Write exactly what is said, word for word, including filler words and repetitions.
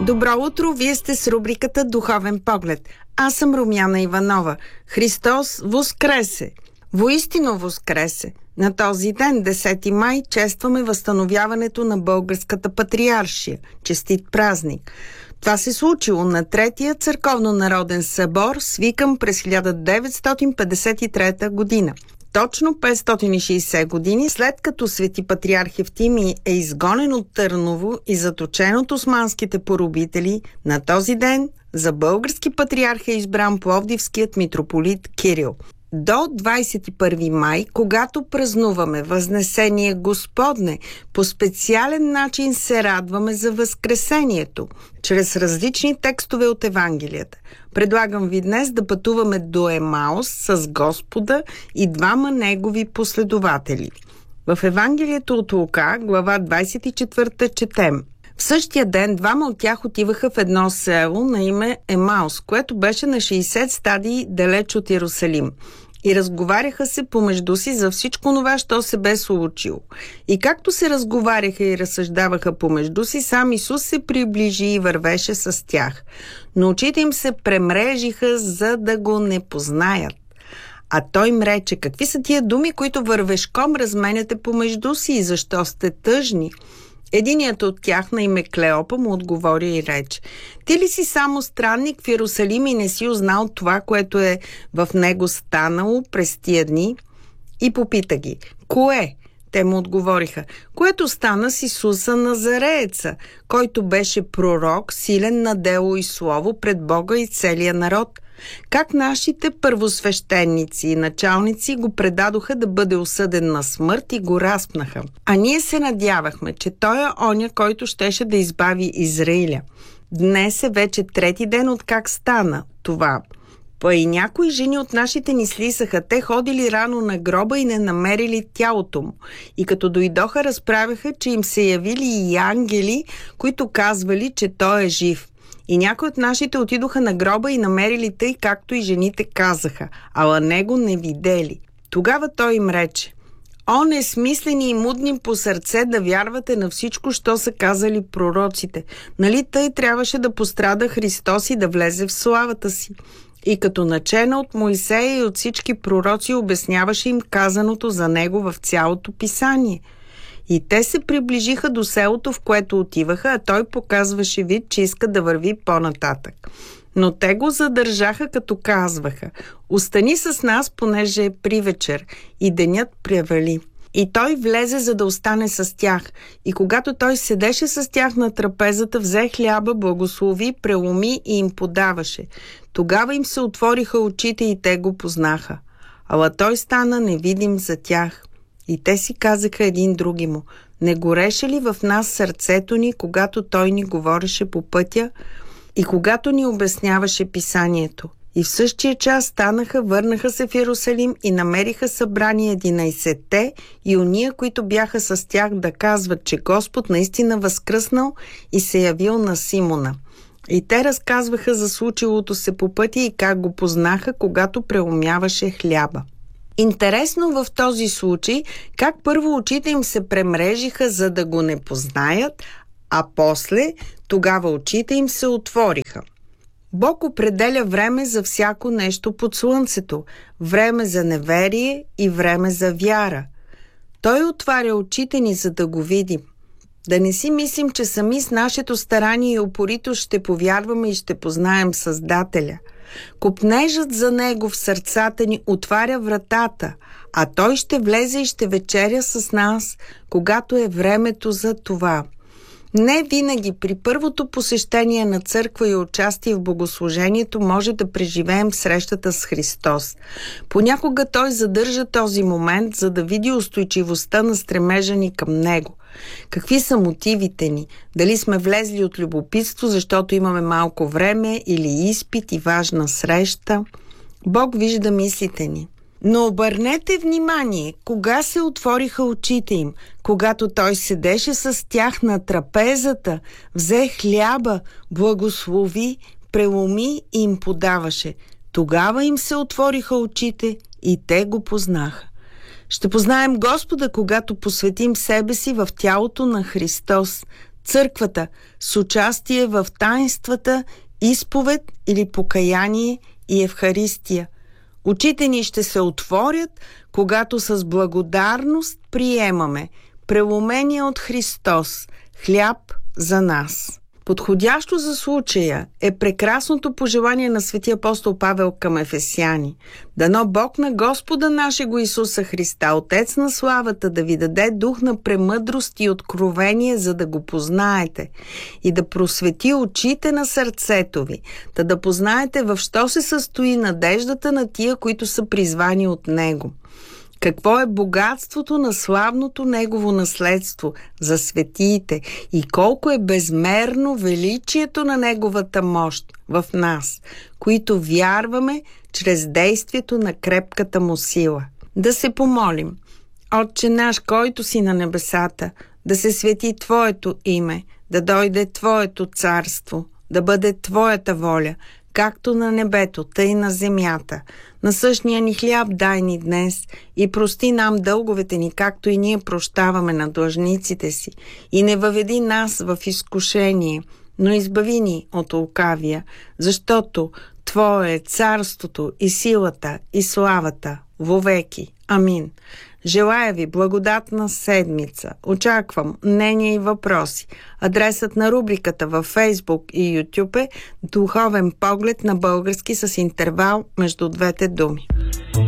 Добро утро, вие сте с рубриката Духовен поглед. Аз съм Румяна Иванова. Христос воскресе! Воистину воскресе! На този ден, десети май, честваме възстановяването на българската патриаршия. Честит празник! Това се случило на Третия църковно-народен събор, свикан през хиляда деветстотин петдесет и трета година. Точно петстотин и шейсет години след като свети патриарх Евтимий е изгонен от Търново и заточен от османските поробители, на този ден за български патриарх е избран пловдивският митрополит Кирил. До двадесет и първи май, когато празнуваме Възнесение Господне, по специален начин се радваме за Възкресението, чрез различни текстове от Евангелията. Предлагам ви днес да пътуваме до Емаус с Господа и двама негови последователи. В Евангелието от Лука, глава двадесет и четвърта, четем: в същия ден двама от тях отиваха в едно село на име Емаус, което беше на шейсет стадии далеч от Иерусалим. И разговаряха се помежду си за всичко това, що се бе случило. И както се разговаряха и разсъждаваха помежду си, сам Исус се приближи и вървеше с тях. Но очите им се премрежиха, за да го не познаят. А той им рече: какви са тия думи, които вървешком разменяте помежду си, и защо сте тъжни? Единият от тях, на име Клеопа, му отговори и рече: ти ли си само странник в Иерусалим и не си узнал това, което е в него станало през тия дни? И попита ги: кое? Те му отговориха: което стана с Исуса Назарееца, който беше пророк, силен на дело и слово пред Бога и целия народ. Как нашите първосвещеници и началници го предадоха да бъде осъден на смърт и го разпнаха. А ние се надявахме, че той е оня, който щеше да избави Израиля. Днес е вече трети ден от как стана това. Па и някои жени от нашите ни слисаха. Те ходили рано на гроба и не намерили тялото му. И като дойдоха, разправяха, че им се явили и ангели, които казвали, че той е жив. И някои от нашите отидоха на гроба и намерили тъй, както и жените казаха, ала него не видели. Тогава той им рече: о, несмислени и мудни по сърце, да вярвате на всичко, що са казали пророците. Нали тъй трябваше да пострада Христос и да влезе в славата си? И като начена от Моисея и от всички пророци обясняваше им казаното за него в цялото писание. И те се приближиха до селото, в което отиваха, а той показваше вид, че иска да върви по-нататък. Но те го задържаха, като казваха: остани с нас, понеже е привечер и денят превали. И той влезе, за да остане с тях. И когато той седеше с тях на трапезата, взе хляба, благослови, преломи и им подаваше. Тогава им се отвориха очите и те го познаха. Ала той стана невидим за тях. И те си казаха един други му: не гореше ли в нас сърцето ни, когато той ни говореше по пътя и когато ни обясняваше писанието? И в същия час станаха, върнаха се в Иерусалим и намериха събрани единайсетте и уния, които бяха с тях, да казват, че Господ наистина възкръснал и се явил на Симона. И те разказваха за случилото се по пътя и как го познаха, когато преломяваше хляба. Интересно в този случай как първо очите им се премрежиха, за да го не познаят, а после тогава очите им се отвориха. Бог определя време за всяко нещо под слънцето, време за неверие и време за вяра. Той отваря очите ни, за да го видим. Да не си мислим, че сами с нашето старание и упорито ще повярваме и ще познаем Създателя. Копнежът за него в сърцата ни отваря вратата, а той ще влезе и ще вечеря с нас, когато е времето за това. Не винаги при първото посещение на църква и участие в богослужението може да преживеем срещата с Христос. Понякога той задържа този момент, за да види устойчивостта на стремежа ни към него. Какви са мотивите ни? Дали сме влезли от любопитство, защото имаме малко време, или изпит и важна среща? Бог вижда мислите ни. Но обърнете внимание, кога се отвориха очите им, когато той седеше с тях на трапезата, взе хляба, благослови, преломи и им подаваше. Тогава им се отвориха очите и те го познаха. Ще познаем Господа, когато посветим себе си в тялото на Христос, Църквата с участие в таинствата, изповед или покаяние и Евхаристия. Очите ни ще се отворят, когато с благодарност приемаме преломения от Христос хляб за нас. Подходящо за случая е прекрасното пожелание на свети апостол Павел към ефесяни. Дано Бог на Господа нашего Исуса Христа, Отец на славата, да ви даде дух на премъдрост и откровение, за да го познаете, и да просвети очите на сърцето ви, да да познаете в що се състои надеждата на тия, които са призвани от Него. Какво е богатството на славното Негово наследство за светиите и колко е безмерно величието на Неговата мощ в нас, които вярваме чрез действието на крепката му сила. Да се помолим. Отче наш, който си на небесата, да се свети Твоето име, да дойде Твоето царство, да бъде Твоята воля, както на небето, тъй на земята. Насъщния ни хляб дай ни днес и прости нам дълговете ни, както и ние прощаваме на длъжниците си. И не въведи нас в изкушение, но избави ни от лукавия, защото Твое е царството и силата и славата вовеки. Амин. Желая ви благодатна седмица. Очаквам мнения и въпроси. Адресът на рубриката във Фейсбук и YouTube е Духовен поглед на български с интервал между двете думи.